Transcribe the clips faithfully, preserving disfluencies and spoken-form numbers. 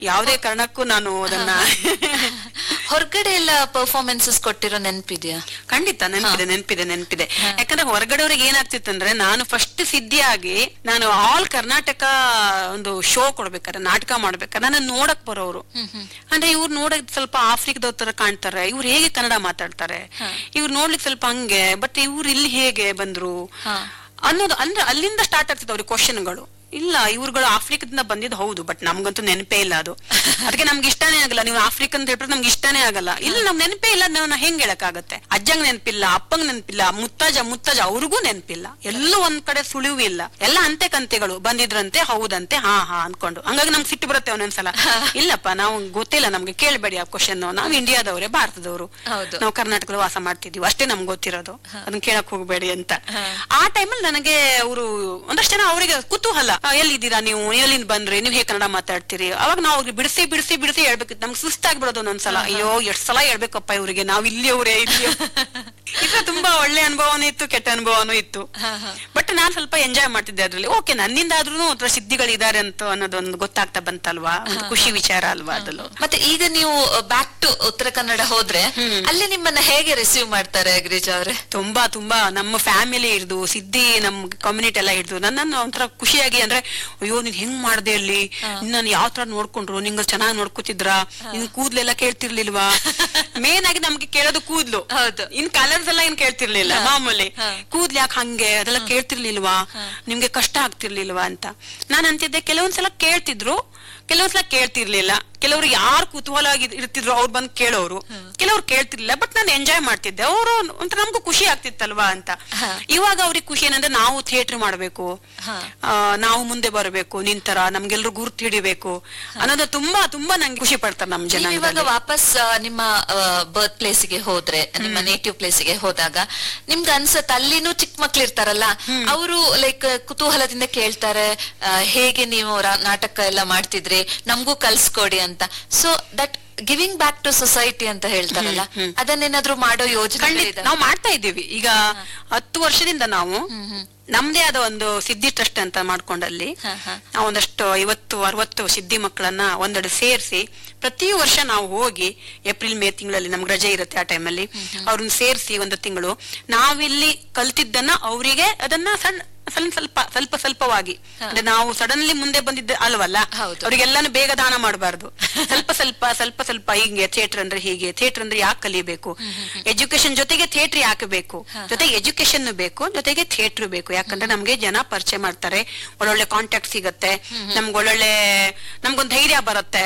ಯಾವುದೇ ಕಾರಣಕ್ಕೂ ನಾನು ಅದನ್ನ ಹೊರಗಡೆ ಎಲ್ಲ ಪರ್ಫಾರ್ಮೆನ್ಸಸ್ ಕೊಟ್ಟಿರೋ ನೆನಪಿದ್ಯಾ? ಖಂಡಿತ ನೆನಪಿದೆ ನೆನಪಿದೆ ನೆನಪಿದೆ ಯಾಕಂದ್ರೆ ಹೊರಗಡೆಯವ್ರಿಗೆ ಏನಾಗ್ತಿತ್ತಂದ್ರೆ, ನಾನು ಫಸ್ಟ್ ಸಿದ್ಧಿಯಾಗಿ ನಾನು ಆಲ್ ಕರ್ನಾಟಕ ಒಂದು ಶೋ ಕೊಡ್ಬೇಕಾರೆ, ನಾಟಕ ಮಾಡ್ಬೇಕಾರೆ ನನ್ನ ನೋಡಕ್ ಬರೋರು. ಅಂದ್ರೆ ಇವ್ರು ನೋಡಕ್ ಸ್ವಲ್ಪ ಆಫ್ರಿಕಾದವ್ರ ತರ ಕಾಣ್ತಾರೆ, ಇವ್ರು ಹೇಗೆ ಕನ್ನಡ ಮಾತಾಡ್ತಾರೆ, ಇವ್ರು ನೋಡ್ಲಿಕ್ಕೆ ಸ್ವಲ್ಪ ಹಂಗೆ, ಬಟ್ ಇವ್ರು ಇಲ್ಲಿ ಹೇಗೆ ಬಂದ್ರು ಅನ್ನೋದು. ಅಂದ್ರೆ ಅಲ್ಲಿಂದ ಸ್ಟಾರ್ಟ್ ಆಗ್ತಿತ್ತು ಅವ್ರಿಗೆ ಕ್ವಶನ್ಗಳು. ಇಲ್ಲ ಇವ್ರುಗಳು ಆಫ್ರಿಕಾದಿಂದ ಬಂದಿದ್ದು ಹೌದು, ಬಟ್ ನಮ್ಗಂತೂ ನೆನಪೇ ಇಲ್ಲ ಅದು. ಅದಕ್ಕೆ ನಮ್ಗೆ ಇಷ್ಟನೇ ಆಗಲ್ಲ. ನೀವು ಆಫ್ರಿಕಾ ಅಂತ ಹೇಳ್ಬಿಟ್ಟು ನಮ್ಗೆ ಇಷ್ಟನೇ ಆಗಲ್ಲ. ಇಲ್ಲ ನಮ್ ನೆನಪೇ ಇಲ್ಲ, ನಾವು ಹೆಂಗ್ ಹೇಳಕ್ಕಾಗತ್ತೆ? ಅಜ್ಜಂಗ್ ನೆನಪಿಲ್ಲ, ಅಪ್ಪಂಗ್ ನೆನಪಿಲ್ಲ, ಮುತ್ತಾಜ ಮುತ್ತಾಜ ಅವ್ರಿಗೂ ನೆನಪಿಲ್ಲ. ಎಲ್ಲೂ ಒಂದ್ ಕಡೆ ಸುಳಿವು ಇಲ್ಲ, ಎಲ್ಲ ಅಂತೆ ಕಂತೆಗಳು. ಬಂದಿದ್ರಂತೆ, ಹೌದಂತೆ, ಹಾ ಹಾ ಅನ್ಕೊಂಡು. ಹಂಗಾಗಿ ನಮ್ಗೆ ಸಿಟ್ಟು ಬರುತ್ತೆ ಒಂದೊಂದ್ಸಲ. ಇಲ್ಲಪ್ಪ ನಾವು ಗೊತ್ತಿಲ್ಲ, ನಮ್ಗೆ ಕೇಳ್ಬೇಡಿ ಆ ಕ್ವಶನ್. ನಾವ್ ಇಂಡಿಯಾದವ್ರೆ, ಭಾರತದವರು, ನಾವು ಕರ್ನಾಟಕದ ವಾಸ ಮಾಡ್ತಿದೀವಿ ಅಷ್ಟೇ ನಮ್ಗೆ ಗೊತ್ತಿರೋದು, ಅದನ್ನ ಕೇಳಕ್ ಹೋಗ್ಬೇಡಿ ಅಂತ. ಆ ಟೈಮಲ್ಲಿ ನನಗೆ ಅವರು ಒಂದಷ್ಟು ಜನ ಅವರಿಗೆ ಕುತೂಹಲ, ಎಲ್ಲಿದ್ದೀರಾ ನೀವು, ಎಲ್ಲಿಂದ ಬಂದ್ರಿ, ನೀವ್ ಹೇಗೆ ಕನ್ನಡ ಮಾತಾಡ್ತೀರಿ? ಅವಾಗ ನಾವು ಅವ್ರಿಗೆ ಬಿಡಿಸಿ ಬಿಡಿಸಿ ಬಿಡಿಸಿ ಹೇಳ್ಬೇಕಿತ್ತು. ನಮ್ಗೆ ಸುಸ್ತಾಗ್ಬಿಡೋದು ಒಂದೊಂದ್ಸಲ. ಅಯ್ಯೋ ಎಷ್ಟ್ ಸಲ ಹೇಳ್ಬೇಕಪ್ಪ ಇವ್ರಿಗೆ, ನಾವ್ ಇಲ್ಲಿಯವ್ರೆ ಇಲ್ಲಿ. ಇದು ತುಂಬಾ ಒಳ್ಳೆ ಅನುಭವನೂ ಇತ್ತು, ಕೆಟ್ಟ ಅನುಭವನೂ ಇತ್ತು. ಬಟ್ ನಾನ್ ಸ್ವಲ್ಪ ಎಂಜಾಯ್ ಮಾಡ್ತಿದ್ದೆ ಅದ್ರಲ್ಲಿ. ಓಕೆ, ನನ್ನಿಂದ ಆದ್ರೂ ಒಂಥರ ಸಿದ್ಧಿಗಳಿದ್ದಾರೆ ಅಂತ ಅನ್ನೋದೊಂದು ಗೊತ್ತಾಗ್ತಾ ಬಂತಲ್ವಾ, ಒಂದು ಖುಷಿ ವಿಚಾರ ಅಲ್ವಾ ಅದಲ್ಲೂ. ಮತ್ತೆ ಈಗ ನೀವು ಬ್ಯಾಕ್ ಟು ಉತ್ತರ ಕನ್ನಡ ಹೋದ್ರೆ ಅಲ್ಲಿ ನಿಮ್ಮನ್ನ ಹೇಗೆ ರಿಸೀವ್ ಮಾಡ್ತಾರೆ ಗಿರಿಜಾ ಅವ್ರೆ? ತುಂಬಾ ತುಂಬಾ ನಮ್ಮ ಫ್ಯಾಮಿಲಿ ಹಿಡ್ದು, ಸಿದ್ಧಿ ನಮ್ ಕಮ್ಯುನಿಟಿ ಎಲ್ಲ ಹಿಡ್ದು ನನ್ನನ್ನು ಒಂಥರ ಖುಷಿಯಾಗಿ, ಅಂದ್ರೆ ಅಯ್ಯೋ ನೀನ್ ಹೆಂಗ್ ಮಾಡ್ದೆ ಅಲ್ಲಿ, ನಾನು ಯಾವ ತರ ನೋಡ್ಕೊಂಡ್ರು, ನಿಂಗ ಚೆನ್ನಾಗಿ ನೋಡ್ಕೊತಿದ್ರ, ನಿನ್ ಕೂದ್ಲೆಲ್ಲ ಕೇಳ್ತಿರ್ಲಿಲ್ವಾ? ಮೇನ್ ಆಗಿ ನಮ್ಗೆ ಕೇಳೋದು ಕೂದ್ಲು. ಹೌದು, ಇನ್ ಕಲರ್ಸ್ ಎಲ್ಲ ಏನ್ ಕೇಳ್ತಿರ್ಲಿಲ್ಲ. ಮಾಮೂಲಿ ಕೂದ್ಲು ಯಾಕೆ ಹಂಗೆ ಅದೆಲ್ಲ ಕೇಳ್ತಿರ್ಲಿಲ್ವಾ, ನಿಮ್ಗೆ ಕಷ್ಟ ಆಗ್ತಿರ್ಲಿಲ್ವಾ ಅಂತ ನಾನ್ ಅಂತಿದ್ದೆ. ಕೆಲವೊಂದ್ಸಲ ಕೇಳ್ತಿದ್ರು, ಕೆಲವೊಂದ್ಸಲ ಕೇಳ್ತಿರ್ಲಿಲ್ಲ. ಕೆಲವ್ರು ಯಾರು ಕುತೂಹಲ ಇರ್ತಿದ್ರು ಅವ್ರು ಬಂದು ಕೇಳೋರು, ಕೆಲವ್ರು ಕೇಳ್ತಿರ್ಲಿಲ್ಲ. ಬಟ್ ನಾನು ಎಂಜಾಯ್ ಮಾಡ್ತಿದ್ದೆ. ಅವರು ಒಂಥರ ನಮ್ಗೂ ಖುಷಿ ಆಗ್ತಿತ್ತಲ್ವಾ ಅಂತ. ಇವಾಗ ಅವ್ರಿಗೆ ಖುಷಿ ಏನಂದ್ರೆ ನಾವು ಥಿಯೇಟರ್ ಮಾಡ್ಬೇಕು, ನಾವು ಮುಂದೆ ಬರಬೇಕು, ನಿಂತರ ನಮ್ಗೆಲ್ರು ಗುರ್ತು ಹಿಡಿಬೇಕು ಅನ್ನೋದು ತುಂಬಾ ತುಂಬಾ ನಂಗೆ ಖುಷಿ ಪಡ್ತಾರೆ ನಮ್ ಜನ. ಇವಾಗ ವಾಪಸ್ ನಿಮ್ಮ ಬರ್ತ್ ಪ್ಲೇಸ್ ಗೆ ಹೋದ್ರೆ, ನಿಮ್ಮ ನೇಟಿವ್ ಪ್ಲೇಸ್ ಗೆ ಹೋದಾಗ ನಿಮ್ಗೆ ಅನ್ಸತ್ ಅಲ್ಲಿನೂ ಚಿಕ್ಕ ಮಕ್ಳು ಇರ್ತಾರಲ್ಲ, ಅವರು ಲೈಕ್ ಕುತೂಹಲದಿಂದ ಕೇಳ್ತಾರೆ, ಹೇಗೆ ನೀವು ನಾಟಕ ಎಲ್ಲ ಮಾಡ್ತಿದ್ರಿ, ನಮ್ಗೂ ಕಲ್ಸ್ಕೊಡಿ ಅಂತ. So that giving back to society ಅಂತ ಹೇಳ್ತಾರಲ್ಲ, ಅದನ್ನೇನಾದ್ರೂ ಮಾಡೋ ಯೋಜನೆ ನಾವು ಮಾಡ್ತಾ ಇದ್ದೀವಿ. ಈಗ ಹತ್ತು ವರ್ಷದಿಂದ ನಾವು ನಮ್ದೇ ಆದ ಒಂದು ಸಿದ್ಧಿ ಟ್ರಸ್ಟ್ ಅಂತ ಮಾಡ್ಕೊಂಡಲ್ಲಿ ನಾವು ಒಂದಷ್ಟು ಐವತ್ತು ಅರವತ್ತು ಸಿದ್ಧಿ ಮಕ್ಕಳನ್ನ ಒಂದೆಡೆ ಸೇರಿಸಿ ಪ್ರತಿ ವರ್ಷ ನಾವು ಹೋಗಿ ಏಪ್ರಿಲ್ ಮೇ ತಿಂಗಳಲ್ಲಿ ನಮ್ಗೆ ರಜೆ ಇರುತ್ತೆ, ಆ ಟೈಮಲ್ಲಿ ಅವ್ರನ್ನ ಸೇರಿಸಿ ಒಂದು ತಿಂಗಳು ನಾವಿಲ್ಲಿ ಕಲ್ತಿದ್ದನ್ನ ಅವರಿಗೆ ಅದನ್ನ ಸಣ್ಣ ಸ್ವಲ್ಪ ಸ್ವಲ್ಪ ಸ್ವಲ್ಪ ಸ್ವಲ್ಪವಾಗಿ, ಅಂದ್ರೆ ನಾವು ಸಡನ್ಲಿ ಮುಂದೆ ಬಂದಿದ್ದ ಅಲ್ವಲ್ಲ, ಅವ್ರಿಗೆಲ್ಲಾನು ಬೇಗ ದಾನ ಮಾಡಬಾರ್ದು. ಸ್ವಲ್ಪ ಸ್ವಲ್ಪ ಸ್ವಲ್ಪ ಸ್ವಲ್ಪ ಹಿಂಗೆ ಥಿಯೇಟರ್ ಅಂದ್ರೆ ಹೀಗೆ, ಥಿಯೇಟರ್ ಅಂದ್ರೆ ಯಾಕೆ ಕಲಿಬೇಕು, ಎಜುಕೇಶನ್ ಜೊತೆಗೆ ಥಿಯೇಟರ್ ಯಾಕೆ ಬೇಕು, ಜೊತೆಗೆ ಎಜುಕೇಶನ್ ಬೇಕು, ಜೊತೆಗೆ ಥಿಯೇಟರ್ ಬೇಕು. ಯಾಕಂದ್ರೆ ನಮ್ಗೆ ಜನ ಪರಿಚಯ ಮಾಡ್ತಾರೆ, ಒಳ್ಳೊಳ್ಳೆ ಕಾಂಟ್ಯಾಕ್ಟ್ ಸಿಗತ್ತೆ, ನಮ್ಗೆ ಒಳ್ಳೊಳ್ಳೆ ನಮ್ಗೊಂದು ಧೈರ್ಯ ಬರುತ್ತೆ.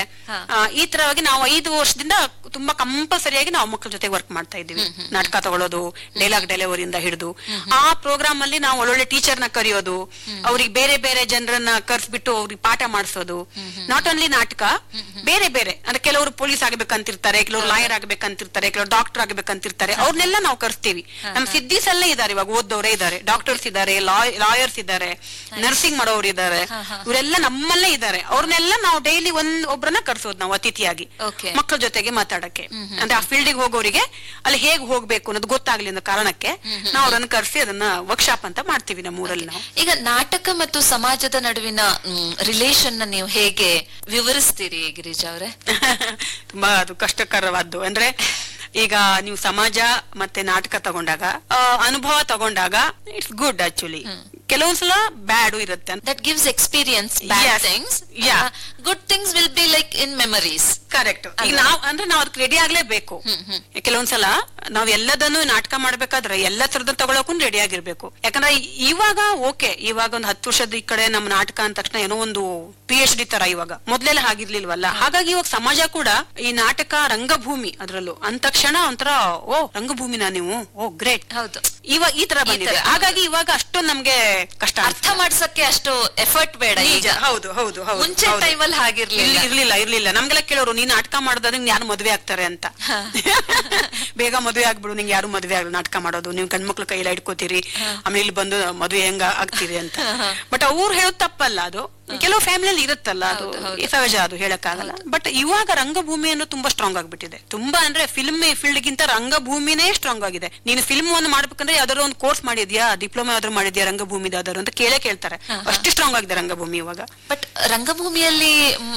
ಈ ತರವಾಗಿ ನಾವು ಐದು ವರ್ಷದಿಂದ ತುಂಬಾ ಕಂಪಲ್ಸರಿಯಾಗಿ ನಾವು ಮಕ್ಕಳ ಜೊತೆ ವರ್ಕ್ ಮಾಡ್ತಾ ಇದ್ದೀವಿ. ನಾಟಕ ತಗೊಳ್ಳೋದು, ಡೈಲಾಗ್ ಡೆಲಿವರಿಯಿಂದ ಹಿಡಿದು ಆ ಪ್ರೋಗ್ರಾಮ್ ಅಲ್ಲಿ ನಾವು ಒಳ್ಳೊಳ್ಳೆ ಟೀಚರ್ ನ ಕರೆಯೋದು, ಅವ್ರಿಗೆ ಬೇರೆ ಬೇರೆ ಜನರನ್ನ ಕರ್ಸ್ಬಿಟ್ಟು ಅವ್ರಿಗೆ ಪಾಠ ಮಾಡಿಸೋದು. ನಾಟ್ ಓನ್ಲಿ ನಾಟಕ, ಬೇರೆ ಬೇರೆ ಅಂದ್ರೆ ಕೆಲವರು ಪೊಲೀಸ್ ಆಗ್ಬೇಕಂತಿರ್ತಾರೆ, ಕೆಲವರು ಲಾಯರ್ ಆಗ್ಬೇಕಂತಿರ್ತಾರೆ, ಕೆಲವರು ಡಾಕ್ಟರ್ ಆಗ್ಬೇಕಂತಿರ್ತಾರೆ, ಅವ್ರನ್ನೆಲ್ಲ ನಾವು ಕರ್ಸ್ತೀವಿ. ನಮ್ ಸಿದ್ಧಿಸ್ ಎಲ್ಲ ಇದಾರೆ, ಇವಾಗ ಓದೋರೇ ಇದಾರೆ, ಡಾಕ್ಟರ್ಸ್ ಇದಾರೆ, ಲಾಯರ್ಸ್ ಇದಾರೆ, ನರ್ಸಿಂಗ್ ಮಾಡೋರು ಇದಾರೆ, ಇವರೆಲ್ಲ ನಮ್ಮಲ್ಲೇ ಇದಾರೆ. ಅವ್ರನ್ನೆಲ್ಲ ನಾವು ಡೈಲಿ ಒಂದ್ ಒಬ್ರನ್ನ ಕರ್ಸೋದು ನಾವು ಅತಿಥಿಯಾಗಿ ಮಕ್ಕಳ ಜೊತೆಗೆ ಮಾತಾಡಕ್ಕೆ. ಅಂದ್ರೆ ಆ ಫೀಲ್ಡಿಗೆ ಹೋಗೋರಿಗೆ ಅಲ್ಲಿ ಹೇಗ್ ಹೋಗ್ಬೇಕು ಅನ್ನೋದು ಗೊತ್ತಾಗ್ಲಿ ಅನ್ನೋ ಕಾರಣಕ್ಕೆ ನಾವು ಅವ್ರನ್ನ ಕರ್ಸಿ ಅದನ್ನ ವರ್ಕ್ಶಾಪ್ ಅಂತ ಮಾಡ್ತೀವಿ ನಮ್ಮ ಊರಲ್ಲಿ. ಈಗ ನಾಟಕ ಮತ್ತು ಸಮಾಜದ ನಡುವಿನ ರಿಲೇಶನ್ ನೀವು ಹೇಗೆ ವಿವರಿಸ್ತೀರಿ ಗಿರಿಜಾ ಅವರೇ? ತುಂಬಾ ಅದು ಕಷ್ಟಕರವಾದ್ದು. ಅಂದ್ರೆ ಈಗ ನೀವು ಸಮಾಜ ಮತ್ತೆ ನಾಟಕ ತಗೊಂಡಾಗ, ಅನುಭವ ತಗೊಂಡಾಗ ಇಟ್ಸ್ ಗುಡ್ ಆಕ್ಚುಲಿ. ಕೆಲವೊಂದ್ಸಲ ಬ್ಯಾಡು ಇರುತ್ತೆ. That gives experience. Bad things, good things will be like in memories. Correct. ಈಗ ನಾವ್ ಅಂದ್ರೆ ನಾವ್ ಅದಕ್ಕೆ ರೆಡಿ ಆಗ್ಲೇಬೇಕು. ಕೆಲವೊಂದ್ಸಲ ನಾವ್ ಎಲ್ಲದನ್ನು ನಾಟಕ ಮಾಡ್ಬೇಕಾದ್ರೆ ಎಲ್ಲ ತರದ ತಗೊಳಕ್ಕೂ ರೆಡಿ ಆಗಿರ್ಬೇಕು. ಯಾಕಂದ್ರೆ ಇವಾಗ ಓಕೆ, ಇವಾಗ ಒಂದು ಹತ್ತು ವರ್ಷದ ಈ ಕಡೆ ನಮ್ಮ ನಾಟಕ ಅಂದ ತಕ್ಷಣ ಏನೋ ಒಂದು ಪಿ ಎಚ್ ಡಿ ತರ, ಇವಾಗ ಮೊದ್ಲೆಲ್ಲ ಹಾಗಿರ್ಲಿಲ್ವಲ್ಲ. ಹಾಗಾಗಿ ಇವಾಗ ಸಮಾಜ ಕೂಡ ಈ ನಾಟಕ ರಂಗಭೂಮಿ, ಅದ್ರಲ್ಲೂ ಅಂದ ತಕ್ಷಣ ಒಂಥರ ಓ ರಂಗಭೂಮಿನ ನೀವು, ಓ ಗ್ರೇಟ್. ಹೌದು, ಇವಾಗ ಈ ತರ ಬಂದಿದೆ. ಹಾಗಾಗಿ ಇವಾಗ ಅಷ್ಟೊಂದು ನಮ್ಗೆ ಕಷ್ಟ ಅರ್ಥ ಮಾಡ್ಸಕ್ಕೆ ಅಷ್ಟು ಎಫರ್ಟ್ ಬೇಡ ಈಗ. ಹೌದು ಹೌದು ಹೌದು. ಮುಂಚೆ ಟೈಮಲ್ಲಿ ಹಾಗಿರ್ಲಿಲ್ಲ, ಇರ್ಲಿಲ್ಲ ಇರ್ಲಿಲ್ಲ ನಮ್ಗೆಲ್ಲ ಕೇಳೋರು, ನೀನ್ ನಾಟಕ ಮಾಡೋದಾದ್ರೆ ಯಾರು ಮದ್ವೆ ಆಗ್ತಾರೆ ಅಂತ. ಬೇಗ ಮದ್ವೆ ಆಗ್ಬಿಡು, ನಿಂಗೆ ಯಾರು ಮದ್ವೆ ಆಗ್ಲಿ ನಾಟಕ ಮಾಡೋದು, ನೀವು ಗಂಡ್ಮಕ್ಳು ಕೈಲ ಇಟ್ಕೋತೀರಿ, ಆಮೇಲೆ ಇಲ್ಲಿ ಬಂದು ಮದ್ವೆ ಹೆಂಗ ಆಗ್ತೀರಿ ಅಂತ. ಬಟ್ ಅವ್ರು ಹೇಳೋದು ತಪ್ಪಲ್ಲ ಅದು. ಕೆಲವು ಫ್ಯಾಮಿಲಿಯಲ್ಲಿ ಇರುತ್ತಲ್ಲ, ಅದು ಸಹಜ, ಅದು ಹೇಳಕ್ಕಾಗಲ್ಲ. ಬಟ್ ಇವಾಗ ರಂಗಭೂಮಿಯನ್ನು ತುಂಬಾ ಸ್ಟ್ರಾಂಗ್ ಆಗ್ಬಿಟ್ಟಿದೆ. ತುಂಬಾ ಅಂದ್ರೆ ಫಿಲ್ಮ್ ಫೀಲ್ಡ್ ಗಿಂತ ರಂಗಭೂಮಿನೇ ಸ್ಟ್ರಾಂಗ್ ಆಗಿದೆ. ನೀನು ಫಿಲ್ಮ್ ಅನ್ನು ಮಾಡ್ಬೇಕಂದ್ರೆ ಯಾವ್ದಾದ್ರು ಒಂದು ಕೋರ್ಸ್ ಮಾಡಿದ್ಯಾ, ಡಿಪ್ಲೊಮಾ ಯಾವ್ದಾದ್ರು ಮಾಡಿದ್ಯಾ ರಂಗಭೂಮಿ ಯಾವ್ದಾದ್ರು ಅಂತ ಕೇಳೇ ಕೇಳ್ತಾರೆ. ಅಷ್ಟು ಸ್ಟ್ರಾಂಗ್ ಆಗಿದೆ ರಂಗಭೂಮಿ ಇವಾಗ. ಬಟ್ ರಂಗಭೂಮಿಯಲ್ಲಿ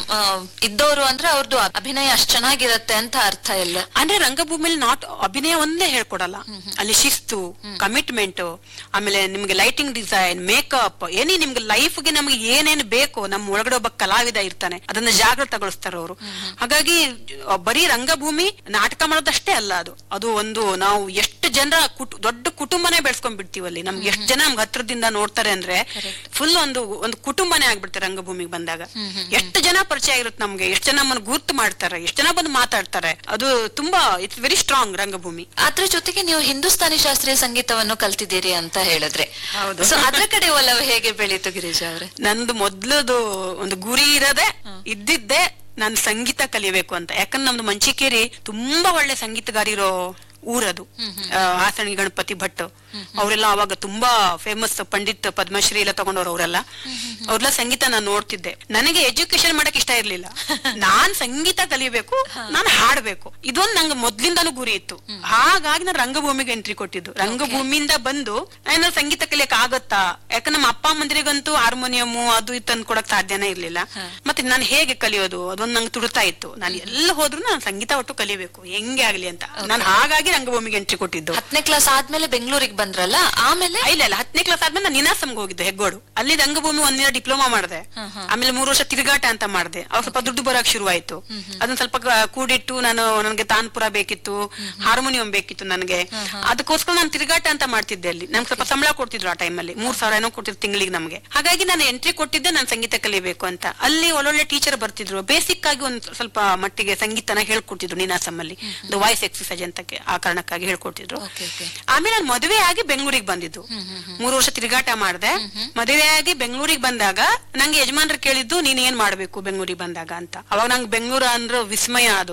ಇದ್ದವರು ಅಂದ್ರೆ ಅವ್ರದ್ದು ಅಭಿನಯ ಅಷ್ಟು ಚೆನ್ನಾಗಿರತ್ತೆ ಅಂತ ಅರ್ಥ ಇಲ್ಲ. ಅಂದ್ರೆ ರಂಗಭೂಮಿಯಲ್ಲಿ ನಾಟ್ ಅಭಿನಯ ಒಂದೇ ಹೇಳ್ಕೊಡಲ್ಲ, ಅಲ್ಲಿ ಶಿಸ್ತು, ಕಮಿಟ್ಮೆಂಟ್, ಆಮೇಲೆ ನಿಮ್ಗೆ ಲೈಟಿಂಗ್ ಡಿಸೈನ್, ಮೇಕಪ್, ಏನೇ ನಿಮ್ಗೆ ಲೈಫ್ಗೆ ನಮ್ಗೆ ಏನೇನು ಬೇಕು, ನಮ್ಮ ಒಳಗಡೆ ಒಬ್ಬ ಕಲಾವಿದ ಇರ್ತಾನೆ, ಅದನ್ನ ಜಾಗೃತಗೊಳಿಸ್ತಾರೆ ಅವರು. ಹಾಗಾಗಿ ಬರೀ ರಂಗಭೂಮಿ ನಾಟಕ ಮಾಡೋದಷ್ಟೇ ಅಲ್ಲ, ಅದು ಅದು ಒಂದು ನಾವು ಎಷ್ಟು ಜನರ ದೊಡ್ಡ ಕುಟುಂಬನೇ ಬೆಳೆಸ್ಕೊಂಡ್ ಬಿಡ್ತೀವಲ್ಲಿ. ನಮ್ಗೆ ಎಷ್ಟು ಜನ ನಮ್ಗೆ ಹತ್ರದಿಂದ ನೋಡ್ತಾರೆ ಅಂದ್ರೆ ಫುಲ್ ಒಂದು ಒಂದು ಕುಟುಂಬನೇ ಆಗ್ಬಿಡ್ತಾರೆ ರಂಗಭೂಮಿಗೆ ಬಂದಾಗ. ಎಷ್ಟು ಜನ ಪರಿಚಯ ಇರುತ್ತೆ ನಮ್ಗೆ, ಎಷ್ಟು ಜನ ನಮ್ಮನ್ನು ಗುರ್ತು ಮಾಡ್ತಾರೆ, ಎಷ್ಟು ಜನ ಬಂದು ಮಾತಾಡ್ತಾರೆ. ಅದು ತುಂಬಾ ಇಟ್ಸ್ ವೆರಿ ಸ್ಟ್ರಾಂಗ್ ರಂಗಭೂಮಿ. ಅದ್ರ ಜೊತೆಗೆ ನೀವು ಹಿಂದೂಸ್ತಾನಿ ಶಾಸ್ತ್ರೀಯ ಸಂಗೀತವನ್ನು ಕಲ್ತಿದ್ದೀರಿ ಅಂತ ಹೇಳಿದ್ರೆ, ಹೌದು. ಸೊ ಅದ್ರ ಕಡೆ ಒಲವು ಹೇಗೆ ಬೆಳೀತು ಗಿರಿಜಾ ಅವ್ರೆ? ನಂದು ಮೊದ್ಲದು ಒಂದು ಗುರಿ ಇರದೆ ಇದ್ದಿದ್ದೆ ನಾನು ಸಂಗೀತ ಕಲಿಬೇಕು ಅಂತ. ಯಾಕಂದ್ರೆ ನಮ್ದು ಮಂಚಿಕೇರಿ ತುಂಬಾ ಒಳ್ಳೆ ಸಂಗೀತಗಾರಿರೋ ಊರದು. ಹಾಸಣಿ ಗಣಪತಿ ಭಟ್ ಅವರೆಲ್ಲ ಅವಾಗ ತುಂಬಾ ಫೇಮಸ್, ಪಂಡಿತ್ ಪದ್ಮಶ್ರೀ ಎಲ್ಲ ತಗೊಂಡವ್ರು ಅವರೆಲ್ಲ. ಅವ್ರೆಲ್ಲ ಸಂಗೀತ ನಾನು ನೋಡ್ತಿದ್ದೆ. ನನಗೆ ಎಜುಕೇಶನ್ ಮಾಡಕ್ ಇಷ್ಟ ಇರ್ಲಿಲ್ಲ, ನಾನ್ ಸಂಗೀತ ಕಲಿಬೇಕು, ನಾನು ಹಾಡ್ಬೇಕು, ಇದೊಂದು ನಂಗೆ ಮೊದ್ಲಿಂದಾನು ಗುರಿ ಇತ್ತು. ಹಾಗಾಗಿ ನಾನು ರಂಗಭೂಮಿಗೆ ಎಂಟ್ರಿ ಕೊಟ್ಟಿದ್ದು. ರಂಗಭೂಮಿಯಿಂದ ಬಂದು ನಾನು ಸಂಗೀತ ಕಲಿಯಕ್ ಆಗತ್ತಾ, ಯಾಕಂದ್ರೆ ನಮ್ಮ ಅಪ್ಪ ಅಮ್ಮಂದಿರಿಗಂತೂ ಹಾರ್ಮೋನಿಯಂ ಅದು ಇದು ತಂದು ಕೊಡಕ್ ಸಾಧ್ಯನೇ ಇರ್ಲಿಲ್ಲ. ಮತ್ತೆ ನಾನು ಹೇಗೆ ಕಲಿಯೋದು, ಅದೊಂದು ನಂಗೆ ತುಡುತ್ತಾ ಇತ್ತು. ನಾನು ಎಲ್ಲ ಹೋದ್ರು ನಾನು ಸಂಗೀತ ಒಟ್ಟು ಕಲಿಬೇಕು ಹೆಂಗೆ ಆಗ್ಲಿ ಅಂತ. ನಾನು ಹಾಗಾಗಿ ರಂಗಭೂಮಿಗೆ ಎಂಟ್ರಿ ಕೊಟ್ಟಿದ್ದು. ಹತ್ತನೇ ಕ್ಲಾಸ್ ಆದ್ಮೇಲೆ ಬೆಂಗಳೂರಿಗೆ ಬಂದ್ರಲ್ಲ, ಆಮೇಲೆ ಇಲ್ಲ ಇಲ್ಲ ಹತ್ತನೇ ಕ್ಲಾಸ್ ಆದ್ಮೇಲೆ ನಾನು ನಿನಾಸಂಗೆ ಹೋಗಿದ್ದೆ ಹೆಗ್ಗೋಡು. ಅಲ್ಲಿ ರಂಗಭೂಮಿ ಒಂದಿನ ಡಿಪ್ಲೊಮಾ ಮಾಡಿದೆ. ಆಮೇಲೆ ಮೂರು ವರ್ಷ ತಿರುಗಾಟ ಅಂತ ಮಾಡಿದೆ. ಅವಾಗ ಸ್ವಲ್ಪ ದುಡ್ಡು ಬರಕ್ ಶುರುವಾಯ್ತು. ಅದನ್ನ ಸ್ವಲ್ಪ ಕೂಡಿಟ್ಟು ನಾನು, ನನಗೆ ತಾನ್ಪುರ ಬೇಕಿತ್ತು, ಹಾರ್ಮೋನಿಯಂ ಬೇಕಿತ್ತು ನನಗೆ. ಅದಕ್ಕೋಸ್ಕರ ನಾನು ತಿರುಗಾಟ ಅಂತ ಮಾಡ್ತಿದ್ದೆ. ಅಲ್ಲಿ ನಮ್ಗೆ ಸ್ವಲ್ಪ ಸಂಬಳ ಕೊಡ್ತಿದ್ರು ಆ ಟೈಮಲ್ಲಿ, ಮೂರ್ ಸಾವಿರ ಏನೋ ಕೊಡ್ತಿದ್ರು ತಿಂಗಳಿಗೆ ನಮ್ಗೆ. ಹಾಗಾಗಿ ನಾನು ಎಂಟ್ರಿ ಕೊಟ್ಟಿದ್ದೆ ನಾನು ಸಂಗೀತ ಕಲಿಬೇಕು ಅಂತ. ಅಲ್ಲಿ ಒಳ್ಳೊಳ್ಳೆ ಟೀಚರ್ ಬರ್ತಿದ್ರು. ಬೇಸಿಕ್ ಆಗಿ ಒಂದ್ ಸ್ವಲ್ಪ ಮಟ್ಟಿಗೆ ಸಂಗೀತನ ಹೇಳ್ಕೊಡ್ತಿದ್ರು ನಿನಾಸಂ ಅಲ್ಲಿ, ವಾಯ್ಸ್ ಎಕ್ಸರ್ಸೈಜ್ ಅಂತ ಆ ಕಾರಣಕ್ಕಾಗಿ ಹೇಳ್ಕೊಡ್ತಿದ್ರು. ಆಮೇಲೆ ನಾನು ಮದುವೆ ಆಗಿ ಬೆಂಗಳೂರಿಗೆ ಬಂದಿದ್ದು. ಮೂರು ವರ್ಷ ತಿರುಗಾಟ ಮಾಡಿದೆ. ಮದುವೆ ಆಗಿ ಬೆಂಗಳೂರಿಗೆ ಬಂದಾಗ ನಂಗೆ ಯಜಮಾನ್ರು ಕೇಳಿದ್ದು, ನೀನ್ ಏನ್ ಮಾಡ್ಬೇಕು ಬೆಂಗಳೂರಿಗೆ ಬಂದಾಗ ಅಂತ. ಅವಾಗ ನಂಗೆ ಬೆಂಗಳೂರು ಅಂದ್ರೆ ವಿಸ್ಮಯ. ಅದು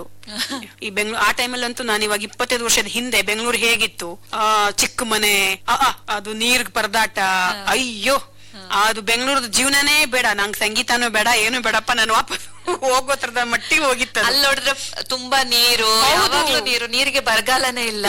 ಈ ಬೆಂಗಳೂರು ಆ ಟೈಮಲ್ಲಿ ಅಂತೂ, ನಾನು ಇವಾಗ ಇಪ್ಪತ್ತೈದು ವರ್ಷದ ಹಿಂದೆ ಬೆಂಗಳೂರು ಹೇಗಿತ್ತು, ಆ ಚಿಕ್ಕ ಮನೆ, ಅದು ನೀರ್ ಪರದಾಟ, ಅಯ್ಯೋ ಅದು ಬೆಂಗಳೂರದ ಜೀವನನೇ ಬೇಡ, ನಂಗೆ ಸಂಗೀತನೂ ಬೇಡ, ಏನು ಬೇಡಪ್ಪ, ನಾನು ವಾಪಸ್ ಹೋಗೋ ತರದ ಮಟ್ಟಿಗೆ ಹೋಗಿತ್ತು. ಅಲ್ಲಿ ನೋಡಿದ್ರೆ ತುಂಬಾ ನೀರು, ಯಾವಾಗ್ಲೂ ನೀರು, ನೀರಿಗೆ ಬರಗಾಲನೇ ಇಲ್ಲ.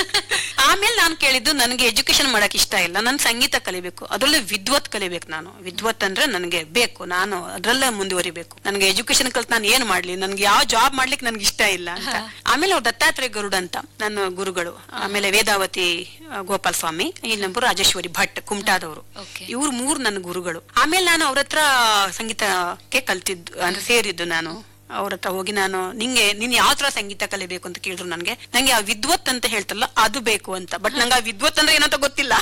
ಆಮೇಲೆ ನಾನು ಕೇಳಿದ್ದು, ನನಗೆ ಎಜುಕೇಶನ್ ಮಾಡಕ್ ಇಷ್ಟ ಇಲ್ಲ, ನಾನು ಸಂಗೀತ ಕಲಿಬೇಕು, ಅದ್ರಲ್ಲಿ ವಿದ್ವತ್ ಕಲಿಬೇಕು. ನಾನು ವಿದ್ವತ್ ಅಂದ್ರೆ ನನಗೆ ಬೇಕು, ನಾನು ಅದ್ರಲ್ಲೇ ಮುಂದುವರಿಬೇಕು. ನನಗೆ ಎಜುಕೇಶನ್ ಕಲ್ತ್ ನಾನು ಏನ್ ಮಾಡ್ಲಿ, ನನ್ಗೆ ಯಾವ ಜಾಬ್ ಮಾಡ್ಲಿಕ್ಕೆ ನನ್ಗೆ ಇಷ್ಟ ಇಲ್ಲ ಅಂತ. ಆಮೇಲೆ ಅವ್ರು ದತ್ತಾತ್ರೇಯ ಗರುಡ್ ಅಂತ ನನ್ನ ಗುರುಗಳು, ಆಮೇಲೆ ವೇದಾವತಿ ಗೋಪಾಲ್ ಸ್ವಾಮಿ, ಇನ್ನೊಬ್ಬರು ರಾಜೇಶ್ವರಿ ಭಟ್ ಕುಮಟಾದವರು, ಇವ್ರು ಮೂರು ನನ್ನ ಗುರುಗಳು. ಆಮೇಲೆ ನಾನು ಅವ್ರ ಹತ್ರ ಸಂಗೀತಕ್ಕೆ ಕಲ್ತಿದ್ದು ಅಂದ್ರೆ ಸೇರಿದ್ದು. ನಾನು ಅವ್ರ ಹತ್ರ ಹೋಗಿ, ನಾನು ನಿಂಗೆ ನೀನ್ ಯಾವ ತರ ಸಂಗೀತ ಕಲಿಬೇಕು ಅಂತ ಕೇಳಿದ್ರು. ನನ್ಗೆ ನಂಗೆ ಆ ವಿದ್ವತ್ ಅಂತ ಹೇಳ್ತಲ್ಲ ಅದು ಬೇಕು ಅಂತ. ಬಟ್ ನಂಗೆ ಆ ವಿದ್ವತ್ ಅಂದ್ರೆ ಏನಂತ ಗೊತ್ತಿಲ್ಲ.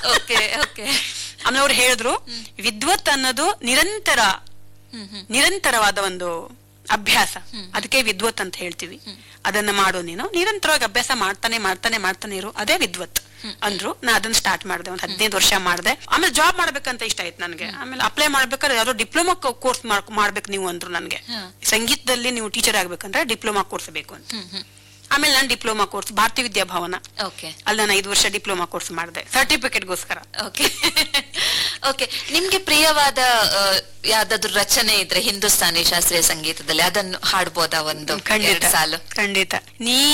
ಆಮೇಲೆ ಅವ್ರು ಹೇಳಿದ್ರು, ವಿದ್ವತ್ ಅನ್ನೋದು ನಿರಂತರ ನಿರಂತರವಾದ ಒಂದು ಅಭ್ಯಾಸ, ಅದಕ್ಕೆ ವಿದ್ವತ್ ಅಂತ ಹೇಳ್ತೀವಿ. ಅದನ್ನ ಮಾಡೋ ನೀನು ನಿರಂತರವಾಗಿ ಅಭ್ಯಾಸ ಮಾಡ್ತಾನೆ ಮಾಡ್ತಾನೆ ಮಾಡ್ತಾನೆ ಇರು, ಅದೇ ವಿದ್ವತ್ ಅಂದ್ರು. ನಾ ಅದನ್ನ ಸ್ಟಾರ್ಟ್ ಮಾಡಿದೆ, ಒಂದ್ ಹದಿನೈದು ವರ್ಷ ಮಾಡಿದೆ. ಆಮೇಲೆ ಜಾಬ್ ಮಾಡ್ಬೇಕಂತ ಇಷ್ಟ ಆಯ್ತು ನನ್ಗೆ. ಆಮೇಲೆ ಅಪ್ಲೈ ಮಾಡ್ಬೇಕಾದ್ರೆ ಯಾವ್ದೋ ಡಿಪ್ಲೊಮಾ ಕೋರ್ಸ್ ಮಾಡ್ಬೇಕು ನೀವು ಅಂದ್ರು ನನ್ಗೆ. ಸಂಗೀತದಲ್ಲಿ ನೀವು ಟೀಚರ್ ಆಗ್ಬೇಕಂದ್ರೆ ಡಿಪ್ಲೊಮಾ ಕೋರ್ಸ್ ಬೇಕು ಅಂತ. ಆಮೇಲೆ ನಾನು ಡಿಪ್ಲೊಮಾ ಕೋರ್ಸ್ ಭಾರತೀಯ ವಿದ್ಯಾಭವನ, ಅಲ್ಲಿ ನಾನು ಐದು ವರ್ಷ ಡಿಪ್ಲೊಮಾ ಕೋರ್ಸ್ ಮಾಡಿದೆ ಸರ್ಟಿಫಿಕೇಟ್ಗೋಸ್ಕರ. ಓಕೆ ಓಕೆ ನಿಮ್ಗೆ ಪ್ರಿಯವಾದ ಯಾವ್ದಾದ್ರು ರಚನೆ ಇದ್ರೆ ಹಿಂದೂಸ್ತಾನಿ ಶಾಸ್ತ್ರೀಯ ಸಂಗೀತದಲ್ಲಿ ಅದನ್ನು ಹಾಡ್ಬೋದಾ ಒಂದು ಖಂಡಿತ ಸಾಲು? ಖಂಡಿತ. ನೀ